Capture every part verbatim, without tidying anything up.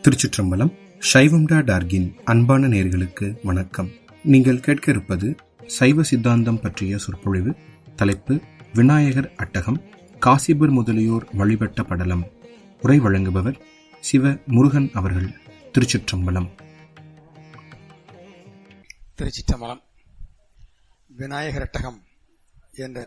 திருச்சிற்றம்பலம். சைவம்டா டார்கின் அன்பான நேயர்களுக்கு வணக்கம். நீங்கள் கேட்க இருப்பது சைவ சித்தாந்தம் பற்றிய சொற்பொழிவு. தலைப்பு விநாயகர் அட்டகம், காசிபர் முதலியோர் வழிபட்ட படலம். உரை வழங்குபவர் சிவ முருகன் அவர்கள். திருச்சிற்றம்பலம். திருச்சிற்றம்பலம். விநாயகர் அட்டகம் என்ற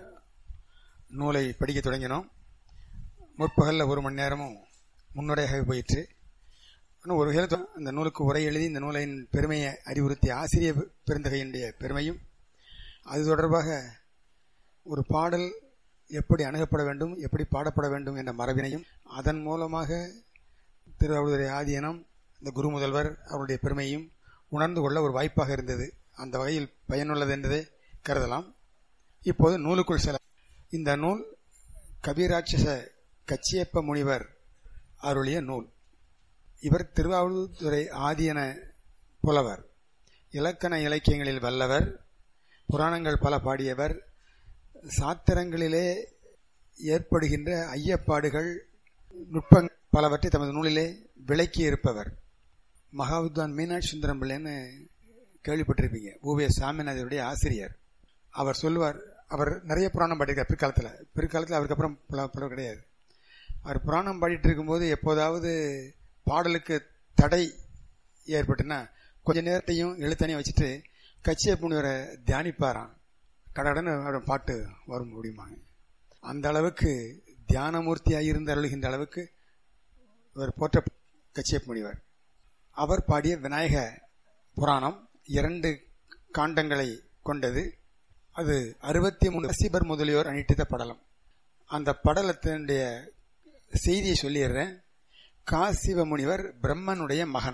நூலை படிக்க தொடங்கினோம். முற்பகலில் ஒரு மணி நேரமும் முன்னுரையாக போயிற்று. இன்னும் ஒரு வகையில் அந்த நூலுக்கு உரை எழுதி இந்த நூலின் பெருமையை அறிவுறுத்திய ஆசிரிய பெருந்தகையினுடைய பெருமையும், அது தொடர்பாக ஒரு பாடல் எப்படி அணுகப்பட வேண்டும், எப்படி பாடப்பட வேண்டும் என்ற மரபினையும், அதன் மூலமாக திருவாவடுதுறை ஆதீனம், இந்த குரு முதல்வர் அவருடைய பெருமையும் உணர்ந்து கொள்ள ஒரு வாய்ப்பாக இருந்தது. அந்த வகையில் பயனுள்ளது என்றதை கருதலாம். இப்போது நூலுக்குள் செல்ல. இந்த நூல் கவிராட்சச கச்சியப்ப முனிவர் அருளிய நூல். இவர் திருவாவடுதுறை ஆதீன புலவர், இலக்கண இலக்கியங்களில் வல்லவர், புராணங்கள் பல பாடியவர், சாத்திரங்களிலே ஏற்படுகின்ற ஐயப்பாடுகள் நுட்பங்கள் பலவற்றை தமது நூலிலே விளக்கி இருப்பவர். மகாவித்வான் மீனாட்சி சுந்தரம் பிள்ளைன்னு கேள்விப்பட்டிருப்பீங்க, ஊவே சாமிநாதருடைய ஆசிரியர். அவர் சொல்லுவார், அவர் நிறைய புராணம் பாடியிருக்கார் பிற்காலத்தில். பிற்காலத்தில் அவருக்கு அப்புறம் புலவர் கிடையாது. அவர் புராணம் பாடிட்டு இருக்கும்போது எப்போதாவது பாடலுக்கு தடை ஏற்பட்டுன்னா கொஞ்ச நேரத்தையும் எழுத்தனையும் வச்சுட்டு கச்சியப்ப முனிவரை தியானிப்பாராம். கடகடன்னு அவரோட பாட்டு வரும் முடியுமாங்க. அந்த அளவுக்கு தியானமூர்த்தியாக இருந்து அருளுகின்ற அளவுக்கு இவர் போற்ற கச்சியப்ப முனிவர். அவர் பாடிய விநாயக புராணம் இரண்டு காண்டங்களை கொண்டது. அது அறுபத்தி மூணு காசிபர் முதலியோர் அணிட்டித்த படலம். அந்த படலத்தினுடைய செய்தியை சொல்லிடுறேன். காசிவ முனிவர் பிரம்மனுடைய மகன்.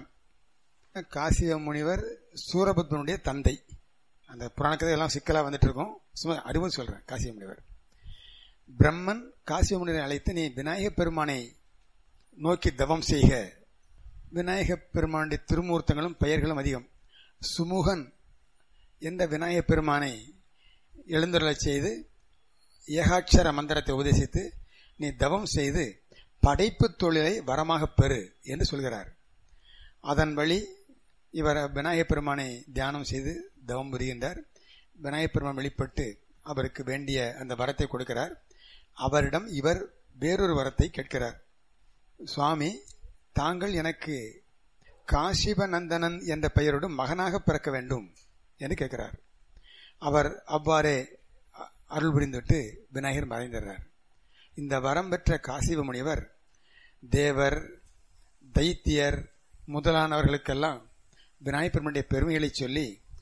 காசிவ முனிவர் சூரபத்மனுடைய தந்தை. அந்த புராணக்கதை எல்லாம் சிக்கலா வந்துட்டு இருக்கும், சும்மா அறிவு சொல்றேன். காசிவ முனிவர் பிரம்மன் காசிவ முனிவரை அழைத்து, நீ விநாயகப் பெருமானை நோக்கி தவம் செய்க. விநாயகப் பெருமானுடைய திருமூர்த்தங்களும் பெயர்களும் அதிகம். சுமுகன் என்ற விநாயகப் பெருமானை எழுந்துள்ளச் செய்து ஏகாட்சர மந்திரத்தை உபதேசித்து, நீ தவம் செய்து படைப்பு தொழிலை வரமாக பெறு என்று சொல்கிறார். அதன் வழி இவர் விநாயகப் பெருமானை தியானம் செய்து தவம் புரிகின்றார். விநாயகப் பெருமான் வெளிப்பட்டு அவருக்கு வேண்டிய அந்த வரத்தை கொடுக்கிறார். அவரிடம் இவர் வேறொரு வரத்தை கேட்கிறார். சுவாமி, தாங்கள் எனக்கு காசிபநந்தனன் என்ற பெயரோடு மகனாக பிறக்க வேண்டும் என்று கேட்கிறார். அவர் அவ்வாறே அருள் புரிந்துவிட்டு விநாயகர் மறைந்தார். இந்த வரம் பெற்ற காசிப முனிவர் தேவர், தைத்தியர் முதலானவர்களுக்கெல்லாம் விநாயகப் பெருமானுடைய பெருமைகளை சொல்லி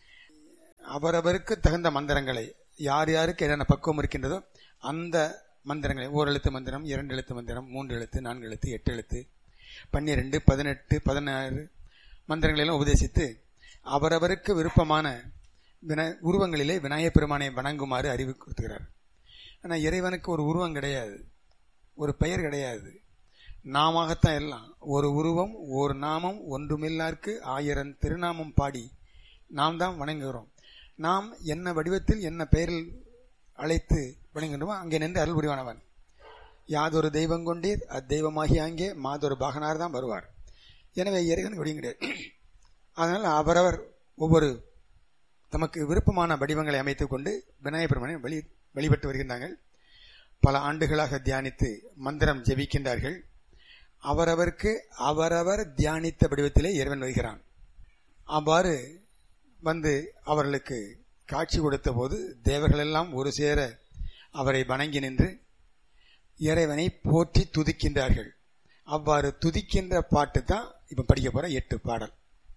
அவரவருக்கு தகுந்த மந்திரங்களை, யார் யாருக்கு என்னென்ன பக்குவம் இருக்கின்றதோ அந்த மந்திரங்களை, ஓர் எழுத்து மந்திரம், இரண்டு எழுத்து மந்திரம், மூன்று எழுத்து, நான்கு எழுத்து, எட்டு எழுத்து, பன்னிரண்டு, பதினெட்டு, பதினாறு மந்திரங்களெல்லாம் உபதேசித்து அவரவருக்கு விருப்பமான வின உருவங்களிலே விநாயகப் பெருமானை வணங்குமாறு அறிவு கொடுத்துகிறார். ஆனால் இறைவனுக்கு ஒரு உருவம் கிடையாது, ஒரு பெயர் கிடையாது, நாமத்தான் எல்லாம். ஒரு உருவம், ஒரு நாமம், ஒன்றுமில்லாருக்கு ஆயிரம் திருநாமம் பாடி நாம் தான் வணங்குகிறோம். நாம் என்ன வடிவத்தில் என்ன பெயரில் அழைத்து வணங்குகிறோமோ அங்கே நின்று அருள் புரிவானவன். யாதொரு தெய்வம் கொண்டீர் அத்தெய்வமாகி அங்கே மாதொரு பாகனார் தான் வருவார். எனவே இறைவனுக்கு வடிவம் கிடையாது. அதனால் அவரவர் ஒவ்வொரு தமக்கு விருப்பமான வடிவங்களை அமைத்துக் கொண்டு விநாயகப் பெருமானை வழி வழிபட்டு வருகின்றார்கள். பல ஆண்டுகளாக தியானித்து மந்திரம் ஜெபிக்கின்றார்கள். அவரவருக்கு அவரவர் தியானித்த வடிவத்திலே இறைவன் வருகிறான். அவ்வாறு வந்து அவர்களுக்கு காட்சி கொடுத்த போது தேவர்களெல்லாம் ஒரு சேர அவரை வணங்கி நின்று இறைவனை போற்றி துதிக்கின்றார்கள். அவ்வாறு துதிக்கின்ற பாட்டு தான் இப்ப படிக்க போற எட்டு பாடல்.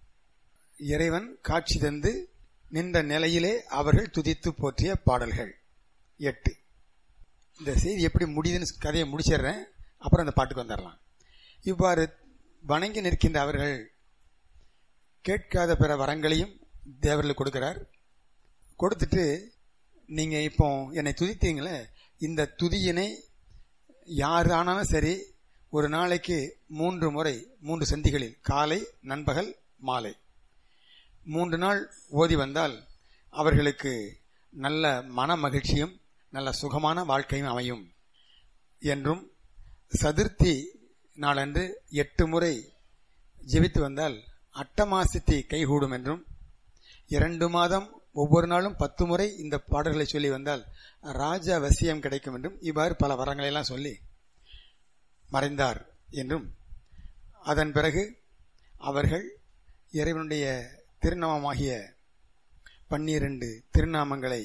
இறைவன் காட்சி தந்து நின்ற நிலையிலே அவர்கள் துதித்து போற்றிய பாடல்கள் எட்டு. இந்த செய்தி எப்படி முடியுதுன்னு கதையை முடிச்சிடுறேன், அப்புறம் அந்த பாட்டுக்கு வந்துடலாம். இவ்வாறு வணங்கி நிற்கின்ற அவர்கள் கேட்காத பிற வரங்களையும் தேவர்களுக்கு கொடுக்கிறார். கொடுத்துட்டு, நீங்க இப்போ என்னை துதித்தீங்களே, இந்த துதியினை யார் ஆனாலும் சரி ஒரு நாளைக்கு மூன்று முறை, மூன்று சந்திகளில், காலை, நண்பகல், மாலை, மூன்று நாள் ஓதி வந்தால் அவர்களுக்கு நல்ல மன மகிழ்ச்சியும் நல்ல சுகமான வாழ்க்கையும் அமையும் என்றும், சதுர்த்தி நாளன்று எட்டு முறை ஜெபித்து வந்தால் அட்டமாசித்தி கைகூடும் என்றும், இரண்டு மாதம் ஒவ்வொரு நாளும் பத்து முறை இந்த பாடல்களை சொல்லி வந்தால் ராஜ வசியம் கிடைக்கும் என்றும், இவ்வாறு பல வரங்களை எல்லாம் சொல்லி மறைந்தார் என்றும், அதன் பிறகு அவர்கள் இறைவனுடைய திருநாமமாகிய பன்னிரண்டு திருநாமங்களை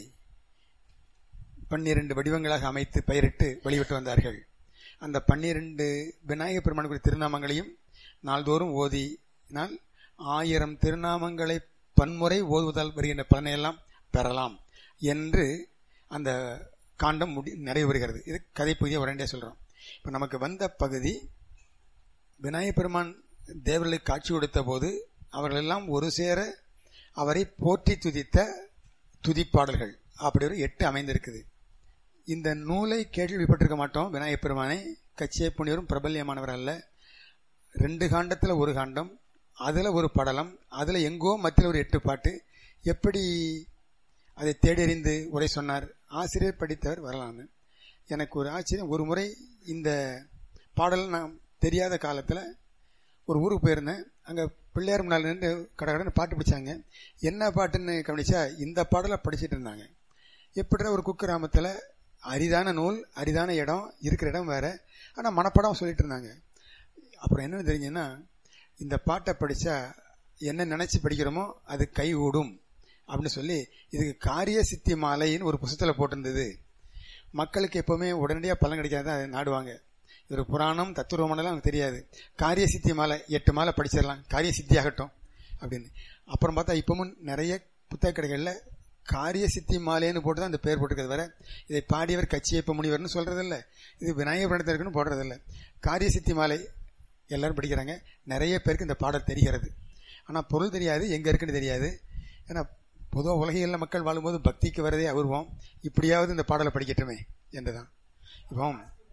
பன்னிரண்டு வடிவங்களாக அமைத்து பெயரிட்டு வழிபட்டு வந்தார்கள். அந்த பன்னிரண்டு விநாயகப் பெருமானுடைய திருநாமங்களையும் நாள்தோறும் ஓதினால் ஆயிரம் திருநாமங்களை பன்முறை ஓதுவதால் வருகின்ற பலனையெல்லாம் பெறலாம் என்று அந்த காண்டம் முடி நிறைவு வருகிறது. இது கதை பகுதியை உடனே சொல்கிறோம். இப்போ நமக்கு வந்த பகுதி விநாயகப் பெருமான் தேவர்களுக்கு காட்சி கொடுத்த போது அவர்களெல்லாம் ஒரு சேர அவரை போற்றி துதித்த துதிப்பாடல்கள் அப்படி ஒரு எட்டு அமைந்திருக்குது. இந்த நூலை கேள்விப்பட்டிருக்க மாட்டோம். விநாயகப் பெருமானை கச்சியை புண்ணியரும் பிரபல்யமானவர் அல்ல. ரெண்டு காண்டத்தில் ஒரு காண்டம், அதில் ஒரு படலம், அதில் எங்கோ மத்தியில் ஒரு எட்டு பாட்டு. எப்படி அதை தேடியறிந்து உரை சொன்னார்? ஆசிரியர் படித்தவர் வரலான்னு எனக்கு ஒரு ஆச்சரியம். ஒரு முறை இந்த பாடல் நான் தெரியாத காலத்தில் ஒரு ஊருக்கு போயிருந்தேன். அங்கே பிள்ளையார் முன்னால் நின்று கடகடன்னு பாட்டு படித்தாங்க. என்ன பாட்டுன்னு கவனிச்சா இந்த பாடலை படிச்சுட்டு இருந்தாங்க. எப்படி ஒரு குக்கிராமத்தில் அரிதான நூல், அரிதான இடம், இருக்கிற இடம் வேறு, ஆனால் மனப்பாடம் சொல்லிட்டு இருந்தாங்க. அப்புறம் என்னென்னு தெரிஞ்சுன்னா, இந்த பாட்டை படித்தா என்ன நினச்சி படிக்கிறோமோ அது கை கூடும் அப்படின்னு சொல்லி இதுக்கு காரிய சித்தி மாலைன்னு ஒரு புத்தகத்தில் போட்டிருந்தது. மக்களுக்கு எப்போவுமே உடனடியாக பலன் கிடைக்காது, அதை நாடுவாங்க. இது ஒரு புராணம் தத்துவமானலாம் அவங்களுக்கு தெரியாது. காரிய சித்தி மாலை எட்டு மாலை படிச்சிடலாம், காரிய சித்தி ஆகட்டும் அப்படின்னு. அப்புறம் பார்த்தா இப்பவும் நிறைய புத்தக கடைகளில் காரிய சித்தி மாலைன்னு போட்டு தான் அந்த பேர் போட்டுக்கிறது. வேற இதை பாடியவர் கச்சியப்ப முனிவர்னு சொல்றதில்லை, இது விநாயகர் படத்திற்குன்னு போடுறதில்லை. காரிய சித்தி மாலை எல்லாரும் படிக்கிறாங்க. நிறைய பேருக்கு இந்த பாடல் தெரிகிறது, ஆனால் பொருள் தெரியாது, எங்கே இருக்குன்னு தெரியாது. ஏன்னா பொதுவாக உலகியல்ல மக்கள் வாழும்போது பக்திக்கு வரதே அபூர்வம். இப்படியாவது இந்த பாடலை படிக்கட்டுமே என்றுதான் இப்போ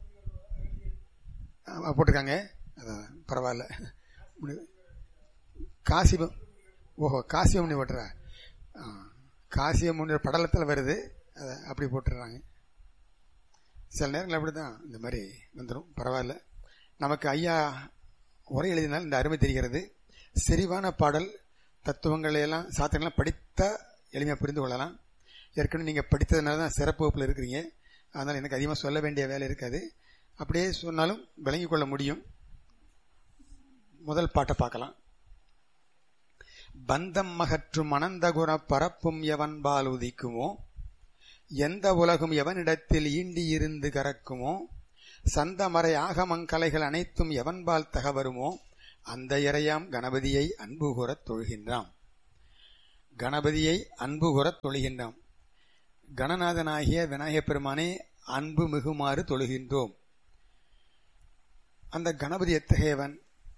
போட்டிருக்காங்க. அதான் பரவாயில்ல. காசிபம் ஓஹோ காசிபம் நீ போட்டுறா காசியமுன்ற படலத்தில் வருது, அதை அப்படி போட்டுடுறாங்க. சில நேரங்கள் அப்படி தான் இந்த மாதிரி வந்துடும். பரவாயில்ல. நமக்கு ஐயா உரை எழுதினால் இந்த அருமை தெரிகிறது. செறிவான பாடல் தத்துவங்களையெல்லாம் சாத்திரங்கள்லாம் படித்தா எளிமையாக புரிந்து கொள்ளலாம். ஏற்கனவே நீங்கள் படித்ததுனால தான் சிறப்பு வகுப்பில் இருக்கிறீங்க. அதனால் எனக்கு அதிகமாக சொல்ல வேண்டிய வேலை இருக்காது. அப்படியே சொன்னாலும் விளங்கி கொள்ள முடியும். முதல் பாட்டை பார்க்கலாம். பந்தம் மகற்றும் அனந்தகுண பரப்பும் எவன்பால் உதிக்குமோ, எந்த உலகும் எவனிடத்தில் ஈண்டி இருந்து கறக்குமோ, சந்தமறை ஆகமங்கலைகள் அனைத்தும் எவன்பால் தகவருமோ, அந்த இறையாம் கணபதியை அன்பு கூறத் தொழுகின்றாம். கணபதியை அன்பு கூறத் தொழுகின்றாம். கணநாதனாகிய விநாயகப் பெருமானே அன்பு மிகுமாறு தொழுகின்றோம். அந்த கணபதி எத்தகையவன்?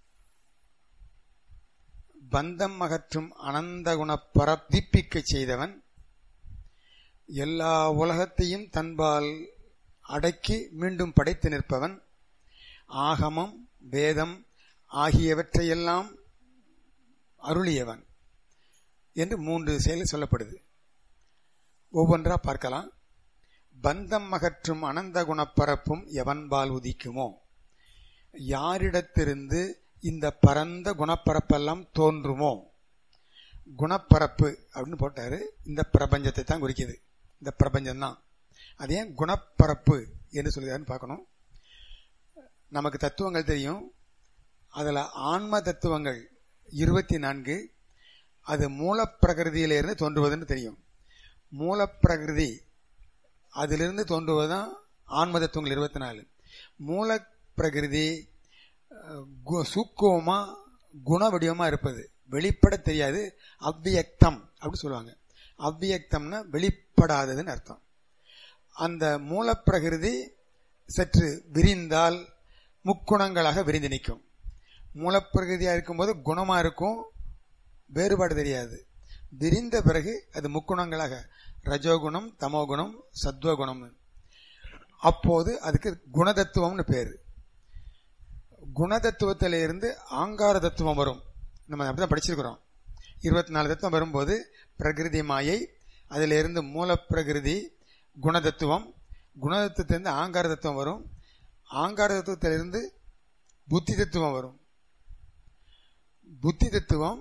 பந்தம் அகற்றும் அனந்த குண பரப்பிக்க செய்தவன், எல்லா உலகத்தையும் தன்பால் அடக்கி மீண்டும் படைத்து நிற்பவன், ஆகமம் வேதம் ஆகியவற்றையெல்லாம் அருளியவன் என்று மூன்று செயல் சொல்லப்படுது. ஒவ்வொன்றா பார்க்கலாம். பந்தம் அகற்றும் அனந்த குணப்பரப்பும் எவன்பால் உதிக்குமோ, யாரிடத்திலிருந்து இந்த பரந்த குணப்பரப்பெல்லாம் தோன்றுமோ. குணப்பரப்பு அப்படின்னு போட்டாரு. இந்த பிரபஞ்சத்தை தான் குறிக்குது. இந்த பிரபஞ்சம்தான். அது ஏன் குணப்பரப்பு என்று சொல்கிறாருன்னு பார்க்கணும். நமக்கு தத்துவங்கள் தெரியும். அதில் ஆன்ம தத்துவங்கள் இருபத்தி நான்கு. அது மூலப்பிரகிருதியிலிருந்து தோன்றுவதுன்னு தெரியும். மூலப்பிரகிருதி அதிலிருந்து தோன்றுவதுதான் ஆன்ம தத்துவங்கள் இருபத்தி நாலு. மூலப்பிரகிருதி சூக்குவமா குண வடிவமா இருப்பது, வெளிப்பட தெரியாது. அவ்வியக்தம் அப்படின்னு சொல்லுவாங்க. அவ்வியக்தம்னா வெளிப்படாததுன்னு அர்த்தம். அந்த மூலப்பிரகிருதி சற்று விரிந்தால் முக்குணங்களாக விரிந்து நிற்கும். மூலப்பிரகிருதியா இருக்கும்போது குணமா இருக்கும், வேறுபாடு தெரியாது. விரிந்த பிறகு அது முக்குணங்களாக ரஜோகுணம் தமோகுணம் சத்வகுணம். அப்போது அதுக்கு குணதத்துவம்னு பேரு. குணதத்துவத்திலிருந்து ஆங்கார தத்துவம் வரும். நம்ம அப்படிதான் படிச்சிருக்கிறோம். இருபத்தி நாலு தத்துவம் வரும்போது பிரகிருதி மாயை, அதிலிருந்து மூலப்பிரகிருதி குணதத்துவம், குணதத்துவத்திலிருந்து ஆங்கார தத்துவம் வரும், ஆங்கார தத்துவத்திலிருந்து புத்தி தத்துவம் வரும், புத்தி தத்துவம்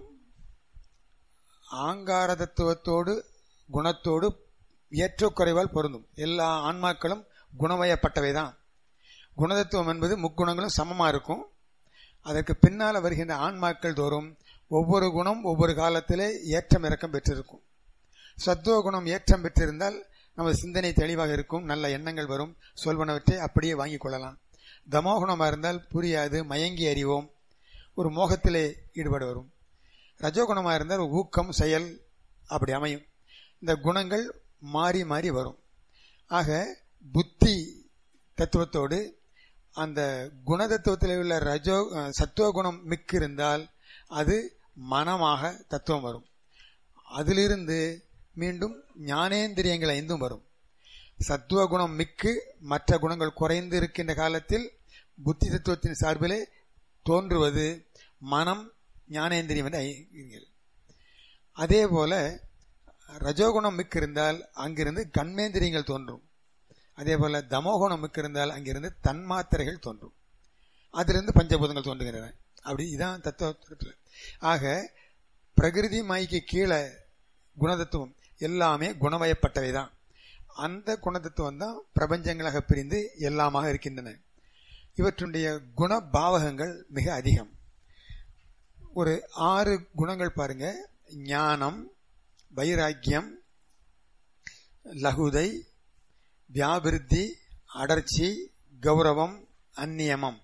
ஆங்கார தத்துவத்தோடு குணத்தோடு ஏற்றக்குறைவால் பொருந்தும். எல்லா ஆன்மாக்களும் குணமயப்பட்டவைதான். குணதத்துவம் என்பது முக்குணங்களும் சமமா இருக்கும். அதற்கு பின்னால் வருகின்ற ஆன்மாக்கள் தோறும் ஒவ்வொரு குணம் ஒவ்வொரு காலத்திலே ஏற்றம் இறக்கம் பெற்றிருக்கும். சத்துவ குணம் ஏற்றம் பெற்றிருந்தால் நமது சிந்தனை தெளிவாக இருக்கும், நல்ல எண்ணங்கள் வரும், சொல்வனவற்றை அப்படியே வாங்கிக் கொள்ளலாம். தமோகுணமாக இருந்தால் புரியாது, மயங்கி அறிவோம், ஒரு மோகத்திலே ஈடுபட வரும். ரஜோகுணமாக இருந்தால் ஊக்கம் செயல் அப்படி அமையும். இந்த குணங்கள் மாறி மாறி வரும். ஆக புத்தி தத்துவத்தோடு அந்த குணதத்துவத்தில் உள்ள ரஜோ சத்துவ குணம் மிக்கு இருந்தால் அது மனமாக தத்துவம் வரும். அதிலிருந்து மீண்டும் ஞானேந்திரியங்கள் ஐந்தும் வரும். சத்துவ குணம் மிக்கு மற்ற குணங்கள் குறைந்து இருக்கின்ற காலத்தில் புத்தி தத்துவத்தின் சார்பிலே தோன்றுவது மனம் ஞானேந்திரியம் என்று. அதே போல ரஜோகுணம் மிக்கு இருந்தால் அங்கிருந்து கண்மேந்திரியங்கள் தோன்றும். அதே போல தமோகுணம் மிக்கு இருந்தால் அங்கிருந்து தன்மாத்திரைகள் தோன்றும். அதிலிருந்து பஞ்சபூதங்கள் தோன்றுகின்றன. அப்படி இதான் தத்துவத்தில். ஆக பிரகிருதி மாய்க்கு கீழே குணதத்துவம் எல்லாமே குணமயப்பட்டவைதான். அந்த குணதத்துவம் தான் பிரபஞ்சங்களாக பிரிந்து எல்லாமாக இருக்கின்றன. இவற்றுடைய குணபாவகங்கள் மிக அதிகம். ஒரு ஆறு குணங்கள் பாருங்க. ஞானம், வைராக்கியம், லகுதை, வியாபிருத்தி, அடர்ச்சி, கௌரவம், அந்நியமம்.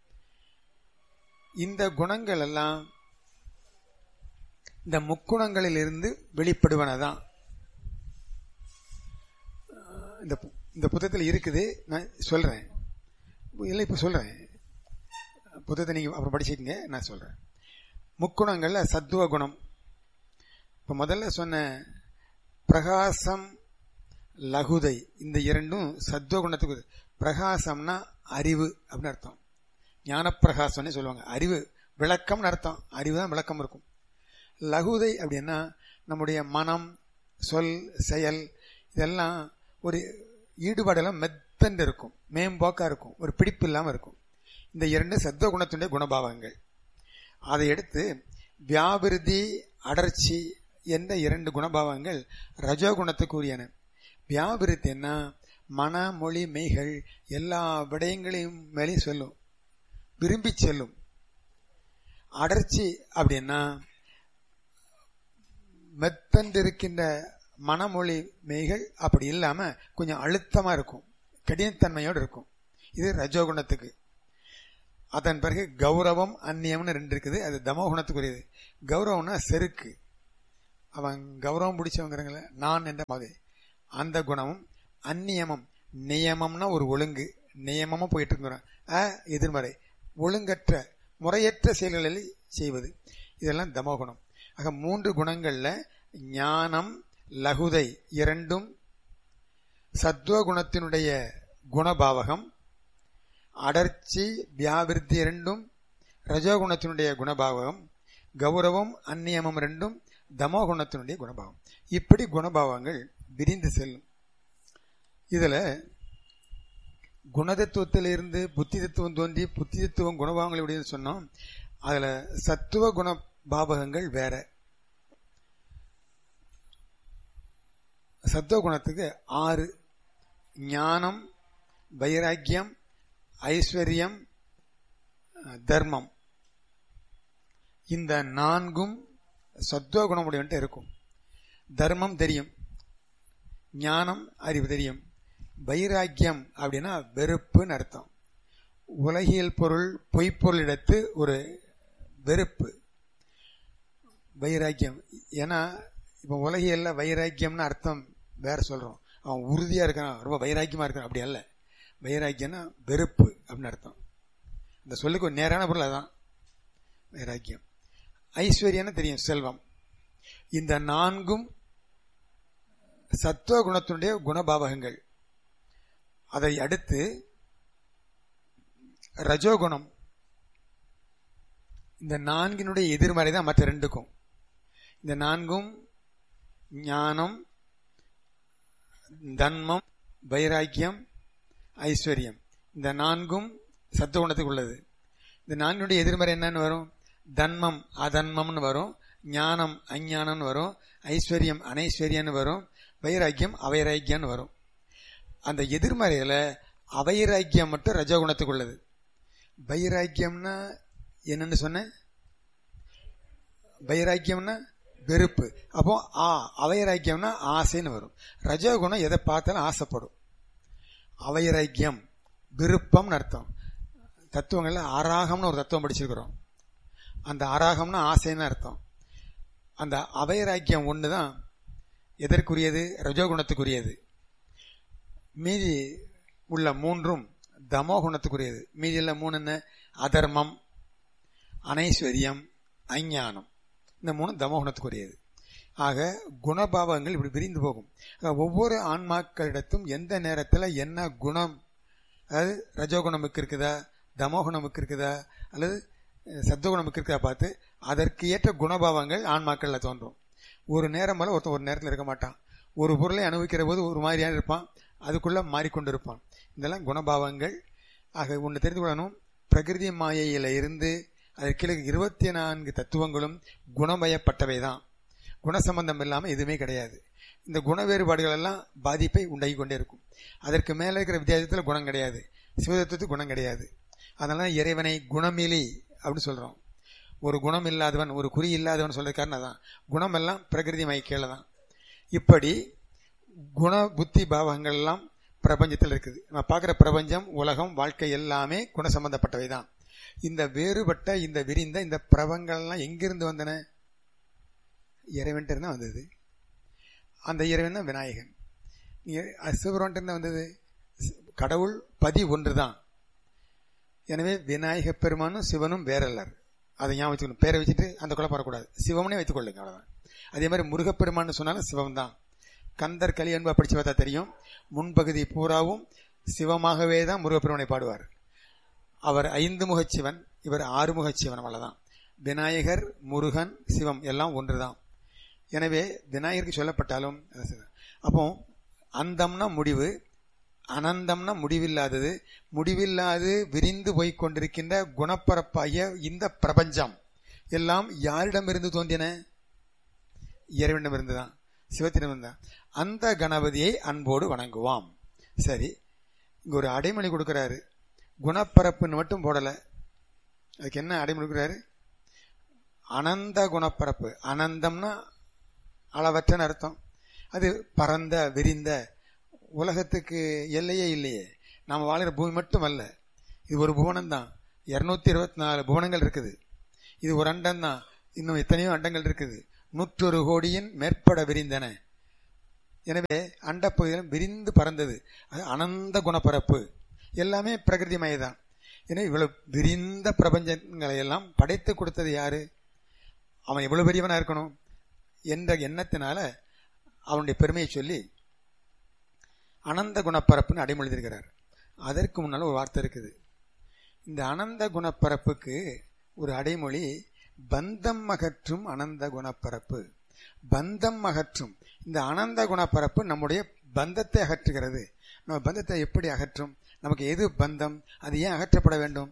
இந்த குணங்கள் எல்லாம் இந்த முக்குணங்களில் இருந்து வெளிப்படுவனதான். இந்த புத்தகத்தில் இருக்குது, நான் சொல்றேன். இல்லை இப்ப சொல்றேன், புத்தகத்தை நீங்க அப்புறம் படிச்சுக்கங்க, நான் சொல்றேன். முக்குணங்கள்ல சத்துவ குணம். இப்ப முதல்ல சொன்ன பிரகாசம், லகுதை, இந்த இரண்டும் சத்துவ குணத்துக்கு. பிரகாசம்னா அறிவு அப்படின்னு அர்த்தம். ஞான பிரகாசம்னு சொல்லுவாங்க. அறிவு விளக்கம்னு அர்த்தம். அறிவு தான் விளக்கம் இருக்கும். லகுதை அப்படின்னா நம்முடைய மனம், சொல், செயல் இதெல்லாம் ஒரு ஈடுபாடெல்லாம் மெத்தண்டு இருக்கும், மேம்போக்கா இருக்கும், ஒரு பிடிப்பு இல்லாமல் இருக்கும். இந்த இரண்டு சத்துவ குணத்துடைய குணபாவங்கள். அதை எடுத்து வியாபிருதி, அடர்ச்சி என்ற இரண்டு குணபாவங்கள் ரஜோகுணத்துக்கு உரியன. வியாபிருத்தி என்ன? மன, மொழி, மெய்கள் எல்லா விடயங்களையும் மேலே சொல்லும், விரும்பி செல்லும். அடர்ச்சி அப்படின்னா மெத்தண்டு இருக்கின்ற மனமொழி மெய்கள் அப்படி இல்லாம கொஞ்சம் அழுத்தமா இருக்கும், கடினத்தன்மையோடு இருக்கும். இது ரஜோகுணத்துக்கு. அதன் பிறகு கௌரவம், அந்நியம்னு ரெண்டு இருக்குது. அது தமோகுணத்துக்குரியது. கௌரவம்னா செருக்கு, அவன் கௌரவம் பிடிச்சவங்கிறங்கள நான் என்ற மாதிரி அந்த குணமும். அந்நியமம், நியமம்னா ஒரு ஒழுங்கு, நியமமா போயிட்டு இருக்கிறான். அ எதிர்மறை, ஒழுங்கற்ற முறையற்ற செயல்களில் செய்வது, இதெல்லாம் தமோகுணம். ஆக மூன்று குணங்கள்ல ஞானம், லகுதை இரண்டும் சத்துவ குணத்தினுடைய குணபாவகம். அடர்ச்சி, வியாபிருத்தி இரண்டும் ரஜோகுணத்தினுடைய குணபாவகம். கௌரவம், அந்நியமம் ரெண்டும் தமோகுணத்தினுடைய குணபாவம். இப்படி குணபாவங்கள் விரிந்து செல்லும். இதுல குணதத்துவத்திலிருந்து புத்தி தத்துவம் தோன்றி புத்தி தத்துவம் குணபாவங்களுடைய சொன்னோம். அதுல சத்துவ குண பாவகங்கள் வேற. சத்துவ குணத்துக்கு ஆறு: ஞானம், வைராக்கியம், ஐஸ்வர்யம், தர்மம். இந்த நான்கும் சத்துவ குணமுடையவன்ட்டு இருக்கும். தர்மம் தெரியும், ஞானம் அறிவு தெரியும், வைராக்கியம் அப்படின்னா வெறுப்புன்னு அர்த்தம். உலகியல் பொருள், பொய்ப்பொருளிடத்து ஒரு வெறுப்பு, வைராக்கியம். ஏன்னா இப்ப உலகியல்ல வைராக்கியம்னு அர்த்தம் வேற சொல்றோம். அவன் உறுதியா இருக்கான், ரொம்ப வைராக்கியமா இருக்கான், அப்படி அல்ல. வைராக்கியம்னா வெறுப்பு அப்படின்னு அர்த்தம். இந்த சொல்லுக்கு ஒரு நேரான பொருள் அதான் வைராக்கியம். ஐஸ்வர்யம்னு தெரியும், செல்வம். இந்த நான்கும் சத்துவ குணத்தினுடைய குணபாவகங்கள். அதை அடுத்து ரஜோகுணம். இந்த நான்கினுடைய எதிர்மறை தான் மற்ற ரெண்டுக்கும். இந்த நான்கும் ஞானம், தன்மம், வைராக்கியம், ஐஸ்வர்யம், இந்த நான்கும் சத்துவ குணத்துக்கு உள்ளது. இந்த நான்கினுடைய எதிர்மறை என்னன்னு வரும்? தன்மம் அதன்மம்னு வரும், ஞானம் அஞ்ஞானம்னு வரும், ஐஸ்வர்யம் அனைஸ்வர்யன்னு வரும், வைராக்கியம் அவைராக்கியம்னு வரும். அந்த எதிர்மறையில அவைராக்கியம் மட்டும் ரஜோகுணத்துக்கு உள்ளது. வைராக்கியம்னா என்னன்னு சொன்ன? வைராக்கியம்னா வெறுப்பு. அப்போ ஆ அவைராக்கியம்னா ஆசைன்னு வரும். ரஜோகுணம் எதை பார்த்தாலும் ஆசைப்படும். அவைராக்கியம் விருப்பம்னு அர்த்தம். தத்துவங்கள்ல ஆராகம்னு ஒரு தத்துவம் படிச்சிருக்கிறோம். அந்த ஆராகம்னா ஆசைன்னு அர்த்தம். அந்த அவைராக்கியம் ஒன்று தான் எதற்குரியது? ரஜோகுணத்துக்குரியது. மீதி உள்ள மூன்றும் தமோ குணத்துக்குரியது. மீதி உள்ள மூணு என்ன? அதர்மம், அனைஸ்வரியம், அஞ்ஞானம். இந்த மூணு தமோ குணத்துக்குரியது. ஆக குணபாவங்கள் இப்படி விரிந்து போகும். ஒவ்வொரு ஆன்மாக்களிடத்தும் எந்த நேரத்தில் என்ன குணம், அதாவது ரஜோகுணமுக்கு இருக்குதா, தமோகுணமுக்கு இருக்குதா, அல்லது சத்துவகுணமுக்கு இருக்குதா பார்த்து அதற்கு ஏற்ற குணபாவங்கள் ஆன்மாக்கள்ல தோன்றும். ஒரு நேரம் மேல ஒருத்தன் ஒரு நேரத்தில் இருக்க மாட்டான். ஒரு பொருளை அனுபவிக்கிற போது ஒரு மாதிரியான இருப்பான், அதுக்குள்ள மாறிக்கொண்டு இருப்பான். இதெல்லாம் குணபாவங்கள். ஆக ஒன்று தெரிந்து கொள்ளணும், பிரகிருதி மாயையில இருந்து அதற்கு இருபத்தி நான்கு தத்துவங்களும் குணமயப்பட்டவை தான். குணசம்பந்தம் இல்லாமல் எதுவுமே கிடையாது. இந்த குண வேறுபாடுகள் எல்லாம் பாதிப்பை உண்டாகி கொண்டே இருக்கும். அதற்கு மேலே இருக்கிற வித்தியாசத்தில் குணம் கிடையாது, சிவதத்துவத்துக்கு குணம் கிடையாது. அதனால இறைவனை குணமிலி அப்படின்னு சொல்றோம். ஒரு குணம் இல்லாதவன், ஒரு குறி இல்லாதவன் சொல்ற காரணம் தான். குணம் எல்லாம் பிரகிருதி மயக்கையில தான். இப்படி குண புத்தி பாவங்கள் எல்லாம் பிரபஞ்சத்தில் இருக்குது. நம்ம பார்க்குற பிரபஞ்சம், உலகம், வாழ்க்கை எல்லாமே குண சம்பந்தப்பட்டவை தான். இந்த வேறுபட்ட இந்த விரிந்த இந்த பிரபங்கள்லாம் எங்கிருந்து வந்தன? இறைவன் தான் வந்தது. அந்த இறைவன் தான் விநாயகன். சிவபெருமான் தான் வந்தது. கடவுள் பதி ஒன்று தான். எனவே விநாயக பெருமானும் சிவனும் வேறல்லர். அதை ஞாபகம் வச்சுக்கணும். பேரை வச்சுட்டு அந்த குழப்பம் வரக்கூடாது. சிவம்னே வைத்துக் கொள்ளுங்க, அவ்வளவுதான். அதே மாதிரி முருகப்பெருமான்னு சொன்னாலும் சிவம் தான். கந்தர் கலி என்பா படிச்சு பார்த்தா தெரியும். முன்பகுதி பூராவும் சிவமாகவே தான் முருகப்பெருமானை பாடுவார். அவர் ஐந்து முகச் சிவன், இவர் ஆறுமுக சிவன். அவ்வளவுதான். விநாயகர், முருகன், சிவம் எல்லாம் ஒன்றுதான். எனவே விநாயகருக்கு சொல்லப்பட்டாலும் அப்போ அந்தம்னா முடிவு, அனந்தம்னா முடிவில்லாதது. முடிவில்லாது விரிந்து போய் கொண்டிருக்கின்ற குணப்பரப்பாகிய இந்த பிரபஞ்சம் எல்லாம் யாரிடமிருந்து தோன்றின? இறைவனிடமிருந்துதான், சிவத்திடமிருந்தான். அந்த கணபதியை அன்போடு வணங்குவாம். சரி, இங்க ஒரு அடைமொழி கொடுக்கிறாரு. குணப்பரப்புன்னு மட்டும் போடல. அதுக்கு என்ன அடைமொழி கொடுக்கிறாரு? அனந்த குணப்பரப்பு. அனந்தம்னா அளவற்ற அர்த்தம். அது பரந்த விரிந்த, உலகத்துக்கு எல்லையே இல்லையே. நாம் வாழ்கிற பூமி மட்டும் அல்ல, இது ஒரு புவனம் தான். இருநூத்தி இருபத்தி நாலு புவனங்கள் இருக்குது. இது ஒரு அண்டம் தான், இன்னும் எத்தனையோ அண்டங்கள் இருக்குது. நூற்றொரு கோடியின் மேற்பட விரிந்தன. எனவே அண்டப்பகுதியிலும் விரிந்து பறந்தது. அது அனந்த குணப்பரப்பு. எல்லாமே பிரகிருதி மயதான். எனவே இவ்வளவு விரிந்த பிரபஞ்சங்களை எல்லாம் படைத்து கொடுத்தது யாரு? அவன் எவ்வளவு பெரியவனா இருக்கணும் என்ற எண்ணத்தினால அவனுடைய பெருமையை சொல்லி அனந்த குணப்பரப்புன்னு அடைமொழிந்திருக்கிறார். அதற்கு முன்னால ஒரு வார்த்தை இருக்குது. இந்த அனந்த குணப்பரப்புக்கு ஒரு அடைமொழி பந்தம் அகற்றும் அனந்த குணப்பரப்பு. பந்தம் அகற்றும். இந்த அனந்த குணப்பரப்பு நம்முடைய பந்தத்தை அகற்றுகிறது. நம்ம பந்தத்தை எப்படி அகற்றும்? நமக்கு எது பந்தம்? அது ஏன் அகற்றப்பட வேண்டும்?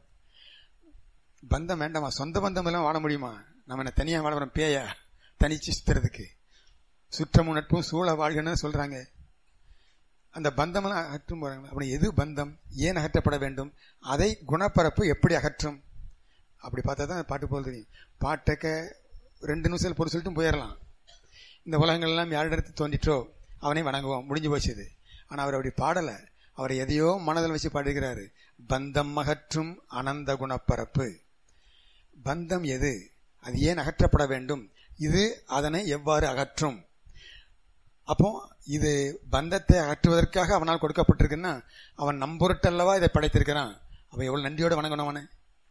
பந்தம் வேண்டாமா? சொந்த பந்தம் எல்லாம் வாழ முடியுமா? நம்ம என்ன தனியா வாழ பேயா தனிச்சு சுத்துறதுக்கு? சுற்றமும் நட்பும் சூழ வாழ்கன்னு சொல்றாங்க. அந்த பந்தமெல்லாம் அகற்றும் போறாங்க. அப்படி எது பந்தம்? ஏன் அகற்றப்பட வேண்டும்? அதை குணப்பரப்பு எப்படி அகற்றும்? அப்படி பார்த்தா தான் பாட்டு போல் தெரியும். பாட்டக்க ரெண்டு நிமிஷம் பொருள் சொல்லிட்டு போயிடலாம். இந்த உலகங்கள் எல்லாம் யாரிடத்து தோன்றிற்றோ அவனை வணங்குவோம், முடிஞ்சு போச்சுது. ஆனா அவர் அப்படி பாடல. அவரை எதையோ மனதில் வச்சு பாடுகிறாரு. பந்தம் அகற்றும் அனந்த குணப்பரப்பு. பந்தம் எது? அது ஏன் அகற்றப்பட வேண்டும்? இது அதனை எவ்வாறு அகற்றும்? அப்போ இது பந்தத்தை அகற்றுவதற்காக அவனால் கொடுக்கப்பட்டிருக்குன்னா அவன் நம்பொருட்டல்லவா இதை படைத்திருக்கிறான். அவன் எவ்வளவு நன்றியோட வணங்கணும் அவனை.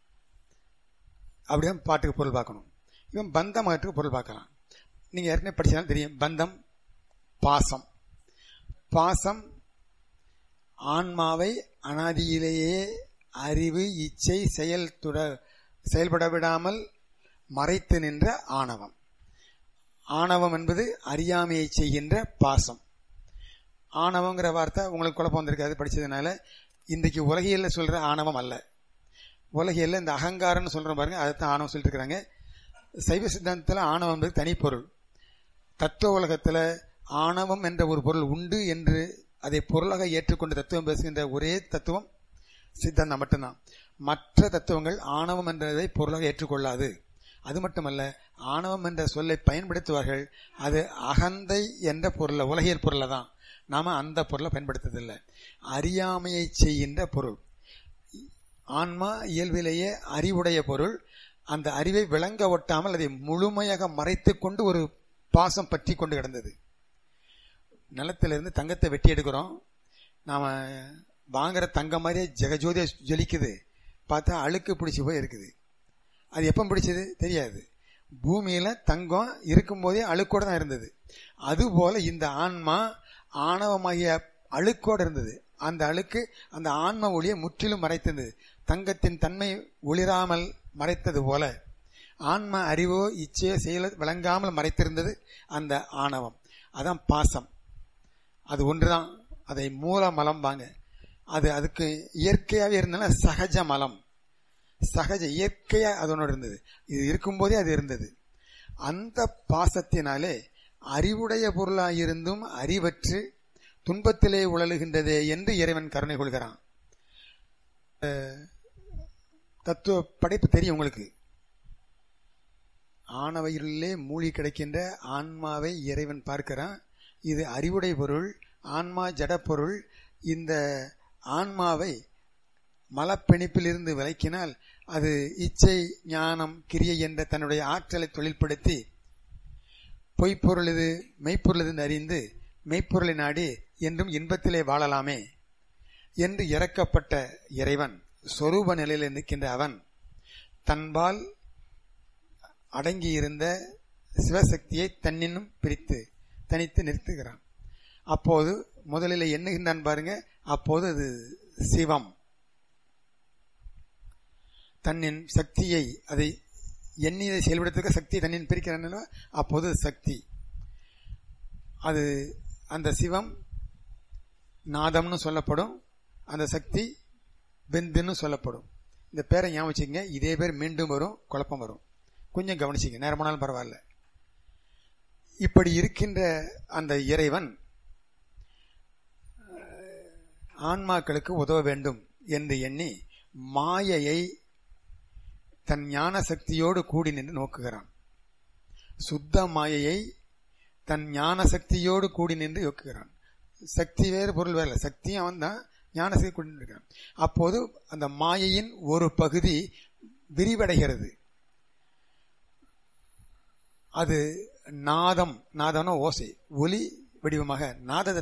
அப்படிதான் பாட்டுக்கு பொருள் பார்க்கணும். இவன் பந்தம் அகற்றுக்கு பொருள் பார்க்கலாம். நீங்க ஏற்கனவே படிச்சாலும் தெரியும். பந்தம் பாசம். பாசம் ஆன்மாவை அனாதியிலேயே அறிவு, இச்சை, செயல் துட செயல்பட விடாமல் மறைத்து நின்ற ஆணவம். ஆணவம் என்பது அறியாமையை செய்கின்ற பாசம். ஆணவங்கிற வார்த்தை உங்களுக்கு குழப்பம் வந்திருக்காது படிச்சதுனால. இன்றைக்கு உலகியல்ல சொல்ற ஆணவம் அல்ல. உலகியல்ல இந்த அகங்காரம்னு சொல்ற பாருங்க, அதைத்தான் ஆணவம் சொல்லிட்டு இருக்கிறாங்க. சைவ சித்தாந்தத்தில் ஆணவம் என்பது தனிப்பொருள். தத்துவ உலகத்துல ஆணவம் என்ற ஒரு பொருள் உண்டு என்று அதை பொருளாக ஏற்றுக்கொண்டு தத்துவம் பேசுகின்ற ஒரே தத்துவம் சித்தாந்தம் மட்டும்தான். மற்ற தத்துவங்கள் ஆணவம் என்றதை பொருளாக ஏற்றுக்கொள்ளாது. அது மட்டுமல்ல, ஆணவம் என்ற சொல்லை பயன்படுத்துவார்கள், அது அகந்தை என்ற பொருளை, உலகியல் பொருளை தான். நாம அந்த பொருளை பயன்படுத்துவதில்லை. அறியாமையை செய்கின்ற பொருள். ஆன்மா இயல்பிலேயே அறிவுடைய பொருள். அந்த அறிவை விளங்க ஒட்டாமல் அதை முழுமையாக மறைத்து கொண்டு ஒரு பாசம் பற்றி கொண்டு கிடந்தது. நிலத்திலிருந்து தங்கத்தை வெட்டி எடுக்கிறோம், நாம வாங்குற தங்கம் மாதிரியே ஜெகஜோதியா ஜொலிக்குது, பார்த்தா அழுக்கு பிடிச்சி போய் இருக்குது. அது எப்போ பிடிச்சது தெரியாது. பூமியில தங்கம் இருக்கும்போதே அழுக்கோடு தான் இருந்தது. அதுபோல இந்த ஆன்மா ஆணவமாகிய அழுக்கோடு இருந்தது. அந்த அழுக்கு அந்த ஆன்ம ஒளியை முற்றிலும் மறைத்தது. தங்கத்தின் தன்மை ஒளிராமல் மறைத்தது போல ஆன்ம அறிவோ இச்சையோ செயல விளங்காமல் மறைத்திருந்தது அந்த ஆணவம். அதான் பாசம். அது ஒன்றுதான். அதை மூல மலம் வாங்க. அது அதுக்கு இயற்கையாகவே இருந்தாலும் சகஜ மலம், சகஜ இயற்கையா அதனோடு இருந்தது. இது இருக்கும்போதே அது இருந்தது. அந்த பாசத்தினாலே அறிவுடைய பொருளாயிருந்தும் அறிவற்று துன்பத்திலே உழலுகின்றதே என்று இறைவன் கருணை கொள்கிறான். தத்துவ படைப்பு தெரியும் உங்களுக்கு. ஆணவையிலே மூழ்கி கிடைக்கின்ற ஆன்மாவை இறைவன் பார்க்கிறான். இது அறிவுடைய பொருள், ஆன்மா ஜடப்பொருள். இந்த ஆன்மாவை மலப்பிணிப்பில் இருந்து விலக்கினால் அது இச்சை ஞானம் கிரியை என்ற தன்னுடைய ஆற்றலை தொழில்படுத்தி பொய்ப்பொருள் இது மெய்ப்பொருள் இது அறிந்து மெய்ப்பொருளை நாடி என்றும் இன்பத்திலே வாழலாமே என்று இறக்கப்பட்ட இறைவன், சொரூப நிலையில் நிற்கின்ற அவன் தன்பால் அடங்கியிருந்த சிவசக்தியை தன்னினும் பிரித்து தனித்து நிறுத்துகிறான். அப்போது முதலில் எண்ணுகின்றான் பாருங்க. அப்போது அது சிவம். தன்னின் சக்தியை அதை எண்ணியதை செயல்படுத்த சக்தியை தன்னின் பிரிக்கிறான். அப்போது சக்தி. அது அந்த சிவம் நாதம்னு சொல்லப்படும், அந்த சக்தி பெந்துன்னு சொல்லப்படும். இந்த பேரை ஞாபகம் வச்சுக்கங்க. இதே பேர் மீண்டும் வரும், குழப்பம் வரும். கொஞ்சம் கவனிச்சிங்க, நேரமானாலும் பரவாயில்ல. இப்படி இருக்கின்ற அந்த இறைவன் ஆன்மாக்களுக்கு உதவ வேண்டும் என்று எண்ணி மாயையை தன் ஞான சக்தியோடு கூடி நின்று நோக்குகிறான். சுத்த மாயையை தன் ஞான சக்தியோடு கூடி நின்று நோக்குகிறான். சக்தி வேறு பொருள் வேற, சக்தியும் அவன் தான், ஞான சக்தி கூடி நின்றுக்கிறான். அப்போது அந்த மாயையின் ஒரு பகுதி விரிவடைகிறது. அது நாதம், நாதம்னா ஓசை, ஒலி வடிவமாக நாதத்தை